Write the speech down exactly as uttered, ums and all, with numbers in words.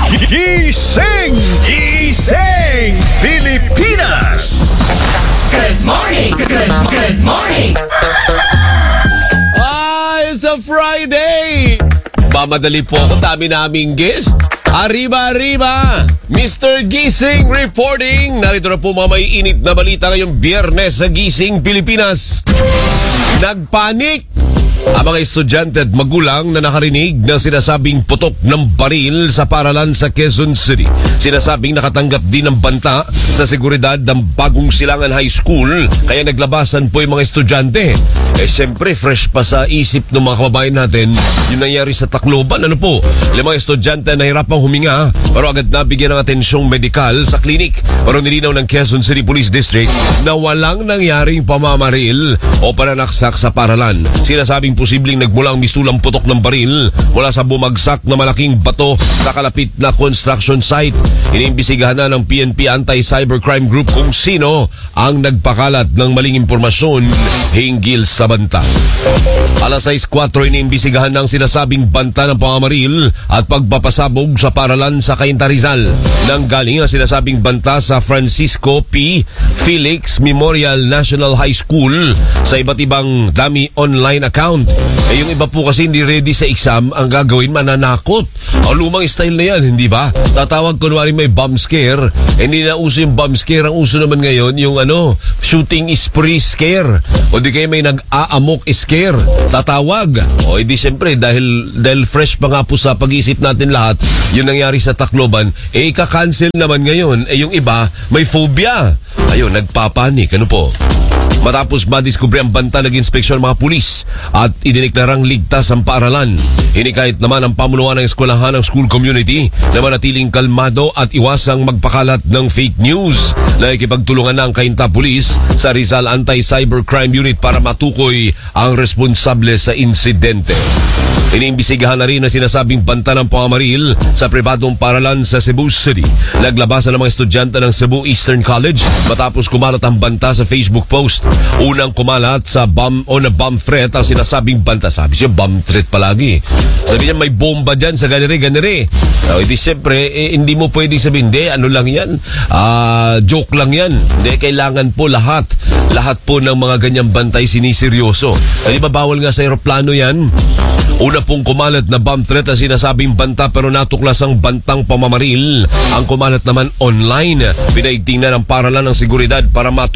Gising! Gising! Pilipinas! Good morning! Good, good morning! Ah, it's a Friday! Mamadali po ako, dami naming guest. Arriba, arriba! Mister Gising reporting. Narito na po mga may init na balita ngayong Biyernes sa Gising Pilipinas. Nagpanik ang mga estudyante at magulang na nakarinig ng sinasabing putok ng baril sa paaralan sa Quezon City. Sinasabing nakatanggap din ng banta sa seguridad ng Bagong Silangan High School, kaya naglabasan po yung mga estudyante. Eh siyempre, fresh pa sa isip ng mga kababayan natin yung nangyari sa Tacloban. Ano po? Limang estudyante na hirapang huminga pero agad nabigyan ng atensyong medikal sa klinik. Pero nilinaw ng Quezon City Police District na walang nangyaring pamamaril o pananaksak sa paaralan. Sinasabing posibleng nagmula ang mistulang putok ng baril mula sa bumagsak na malaking bato sa kalapit na construction site. Iniimbisigahan na ng P N P Anti-Cybercrime Group kung sino ang nagpakalat ng maling impormasyon hinggil sa banta. Alas sais kwatro iniimbisigahan ng sinasabing banta ng pamamaril at pagpapasabog sa paaralan sa Cainta Rizal. Nang galing ang sinasabing banta sa Francisco P. Felix Memorial National High School sa iba't ibang dummy online account. Eh yung iba po kasi hindi ready sa exam, ang gagawin mananakot. Ang lumang style na yan, hindi ba? Tatawag kunwari may bomb scare. Eh, hindi na uso yung bomb scare. Ang uso naman ngayon yung ano, shooting spree scare. O di kayo may nag-aamok scare. Tatawag. O edi siyempre dahil, dahil fresh pa nga po sa pag-iisip natin lahat yung nangyari sa Tacloban, eh ika-cancel naman ngayon. Eh yung iba may phobia. Ayun, nagpapanik. Ano po? Matapos madiskubre ang banta, nag-inspeksyon mga pulis at idineklarang ligtas ang paaralan. Hinikayat naman ang pamunuan ng eskwelahan ng school community na manatiling kalmado at iwasang magpakalat ng fake news. Nakikipagtulungan na ang Cainta Police sa Rizal Anti-Cybercrime Unit para matukoy ang responsable sa insidente. Iniimbisigahan na rin na sinasabing banta ng pamamaril sa pribadong paaralan sa Cebu City. Naglabasan ng mga estudyante ng Cebu Eastern College matapos kumalat ang banta sa Facebook post. Unang kumalat sa bomb o na bomb threat ang sinasabing banta. Sabi siya, bomb threat palagi. Sabi niya, may bomba dyan sa ganire, ganire. So, hindi siyempre, eh, hindi mo pwede sabihin, hindi, ano lang yan? Ah, joke lang yan. Hindi, kailangan po lahat. Lahat po ng mga ganyang bantay siniseryoso. Hindi ba bawal nga sa aeroplano yan? Una pong kumalat na bomb threat ang sinasabing banta pero natuklas ang bantang pamamaril. Ang kumalat naman online. Pinaigtingnan ng paaralan ng seguridad para matukoy